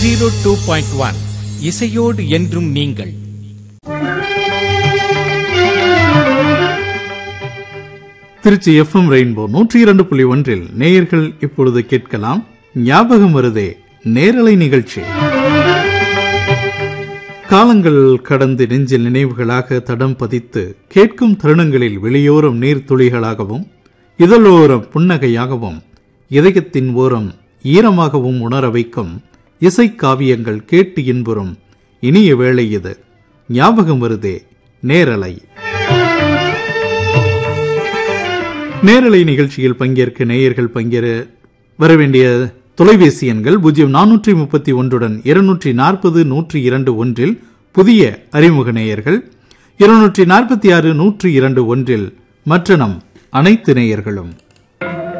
102.1 இசையோடு என்றும் நீங்கள். திருச்சி FM ரெயின்போ 102.1 நேயர்கள் இப்பொழுது கேட்கலாம் ஞாபகம் வருதே நேரலை நிகழ்ச்சி. காலங்கள் கடந்து நெஞ்சில் நினைவுகளாக தடம் பதித்து கேட்கும் தருணங்களில் வெளியோரம் நீர்த்துளிகளாகவும் இதழோரம் புன்னகையாகவும் இதயத்தின் ஓரம் ஈரமாகவும் உணர வைக்கும் இசைக்காவியங்கள் கேட்டு இன்புறும் இனிய வேளை இது. ஞாபகம் வருதே நேரலை. நேரலை நிகழ்ச்சியில் பங்கேற்க நேயர்கள் பங்கேற வரவேண்டிய தொலைபேசி எண்கள் 0431 240 102 புதிய அறிமுக நேயர்கள், 246 102 மற்ற நம் அனைத்து நேயர்களும்.